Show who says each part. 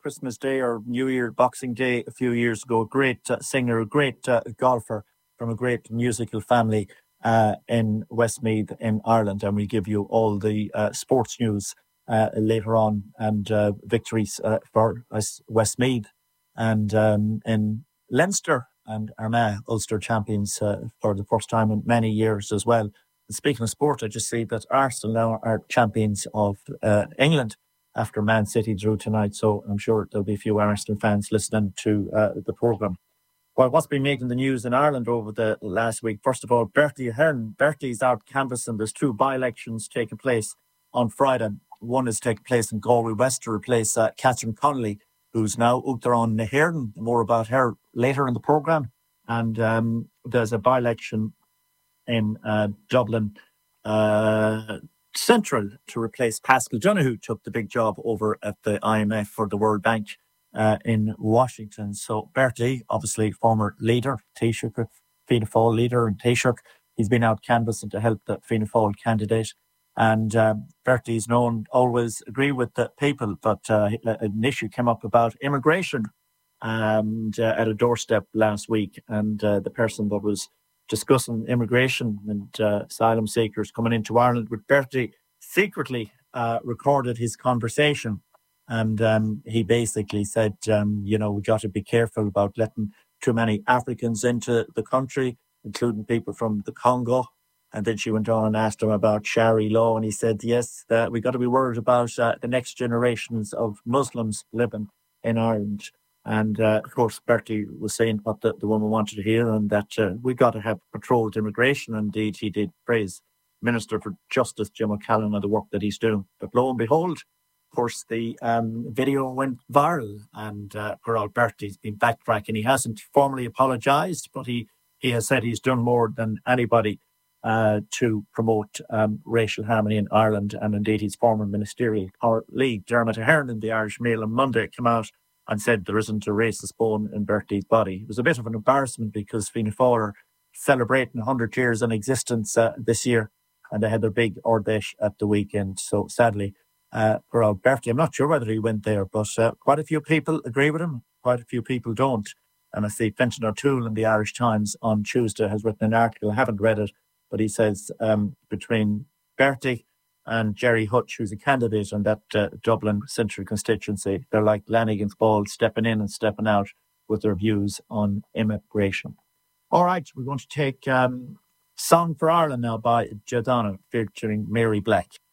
Speaker 1: Christmas Day or New Year, Boxing Day a few years ago. A great singer, a great golfer from a great musical family in Westmeath in Ireland. And we give you all the sports news later on, and victories for Westmeath and in Leinster and Armagh, Ulster champions for the first time in many years as well. And speaking of sport, I just see that Arsenal now are champions of England after Man City drew tonight. So I'm sure there'll be a few Arsenal fans listening to the programme. Well, what's been making the news in Ireland over the last week? First of all, Bertie Ahern. Bertie's out canvassing. There's two by-elections taking place on Friday. One is taking place in Galway West to replace Catherine Connolly, who's now out there on Nahearn. More about her later in the programme. And there's a by-election in Dublin Central to replace Pascal Donoghue, who took the big job over at the IMF for the World Bank in Washington. So Bertie, obviously former leader, Taoiseach, Fianna Fáil leader in Taoiseach, he's been out canvassing to help the Fianna Fáil candidate. And Bertie's known always agree with the people, but an issue came up about immigration and at a doorstep last week. And the person that was discussing immigration and asylum seekers coming into Ireland with Bertie secretly recorded his conversation. And he basically said, we got to be careful about letting too many Africans into the country, including people from the Congo. And then she went on and asked him about Sharia law. And he said, yes, we got to be worried about the next generations of Muslims living in Ireland. And of course, Bertie was saying what the woman wanted to hear, and that we got to have controlled immigration. Indeed, he did praise Minister for Justice Jim O'Callaghan and the work that he's doing. But lo and behold, of course, the video went viral, and poor old Bertie's been backtracking. He hasn't formally apologised, but he has said he's done more than anybody to promote racial harmony in Ireland. And indeed, his former ministerial colleague, Dermot Ahern, in the Irish Mail on Monday came out and said there isn't a racist bone in Bertie's body. It was a bit of an embarrassment because Fianna Fáil are celebrating 100 years in existence this year, and they had their big Ordesh at the weekend. So sadly, poor old Bertie, I'm not sure whether he went there, but quite a few people agree with him, quite a few people don't. And I see Fintan O'Toole in the Irish Times on Tuesday has written an article, I haven't read it, but he says between Bertie and Jerry Hutch, who's a candidate on that Dublin Central constituency, they're like Lanigan's ball, stepping in and stepping out with their views on immigration. All right, we're going to take Song for Ireland now by Jadonna featuring Mary Black.